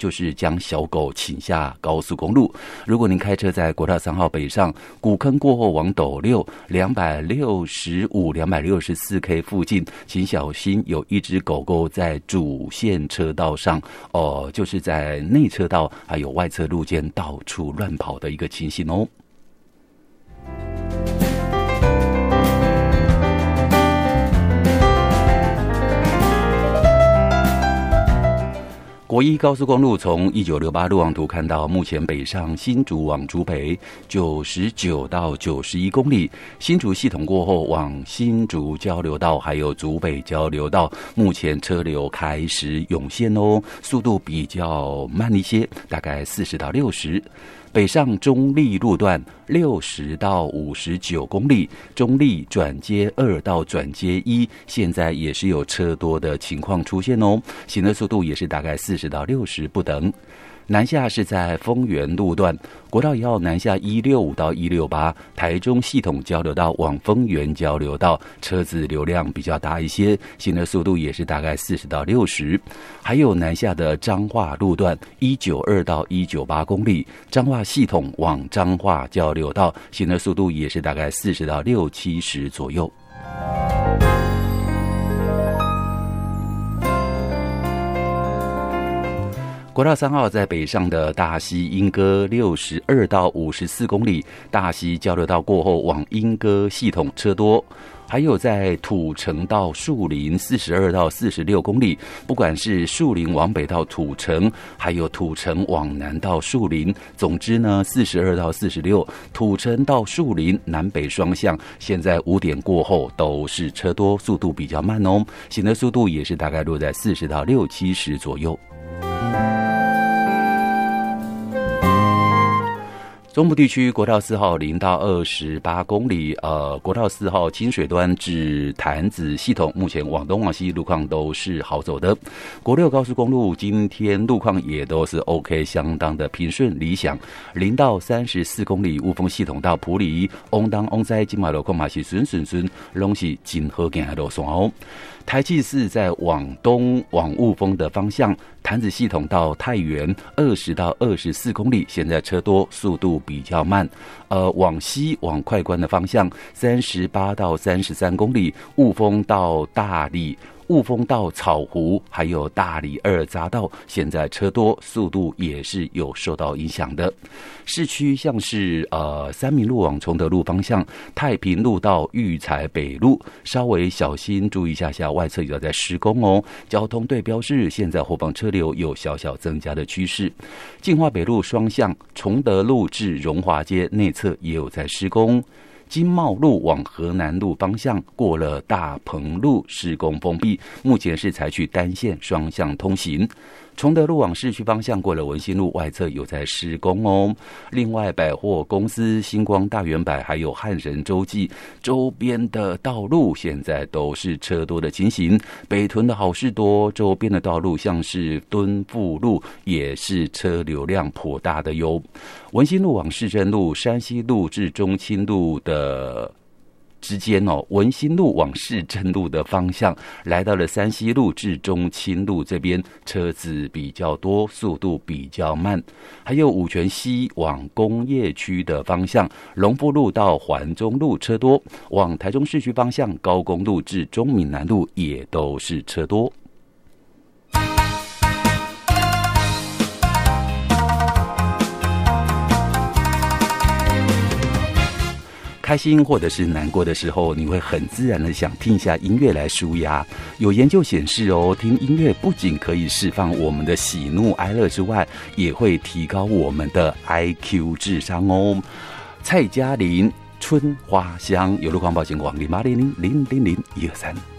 就是将小狗请下高速公路。如果您开车在国道3号北上古坑过后往斗六265、264K 附近，请小心有一只狗狗在主线车道上，就是在内车道还有外侧路间到处乱跑的一个情形哦。国一高速公路从1968路网图看到，目前北上新竹往竹北99到91公里，新竹系统过后往新竹交流道还有竹北交流道，目前车流开始涌现哦，速度比较慢一些，大概40到60。北上中立路段60到59公里，中立转接2到转接1，现在也是有车多的情况出现哦，行的速度也是大概40到60不等。南下是在丰原路段，国道1号南下165到168，台中系统交流道往丰原交流道，车子流量比较大一些，行的速度也是大概40到60。还有南下的彰化路段192到198公里，彰化系统往彰化交流道，行的速度也是大概40到60-70左右。国道3号在北上的大溪莺歌62到54公里，大溪交流道过后往莺歌系统车多。还有在土城到树林42到46公里，不管是树林往北到土城，还有土城往南到树林，总之呢42到46，土城到树林南北双向，现在5点过后都是车多，速度比较慢哦，行的速度也是大概落在40到60-70左右。中部地区国道4号0到28公里，国道4号清水端至潭子系统，目前往东往西路况都是好走的。国6高速公路今天路况也都是 OK， 相当的平顺理想。0到34公里，雾峰系统到埔里，往东往西今马路况嘛是顺，拢是真好行的路线哦。台七4在往东往雾峰的方向，潭子系统到太原20到24公里，现在车多，速度比较慢。往西往快关的方向38到33公里，雾峰到大里。雾峰到草湖还有大里2匝道，现在车多，速度也是有受到影响的。市区像是三民路往崇德路方向，太平路到育才北路，稍微小心注意一下外侧有在施工哦。交通对标示现在后方车流有小小增加的趋势。进化北路双向，崇德路至荣华街内侧也有在施工。金茂路往河南路方向过了大鹏路施工封闭，目前是采取单线双向通行。崇德路往市区方向过了文心路外侧有在施工哦。另外，百货公司星光大圆百还有汉神洲际周边的道路现在都是车多的情形。北屯的好事多周边的道路像是敦富路也是车流量颇大的哟。文心路往市政路、山西路至中清路的之间文心路往市政路的方向，来到了山西路至中清路这边，车子比较多，速度比较慢。还有五权西往工业区的方向，龙福路到环中路车多，往台中市区方向，高公路至中闽南路也都是车多。开心或者是难过的时候，你会很自然的想听一下音乐来抒压。有研究显示听音乐不仅可以释放我们的喜怒哀乐之外，也会提高我们的 IQ 智商哦。蔡嘉玲《春花香》有路况报警广0800000123。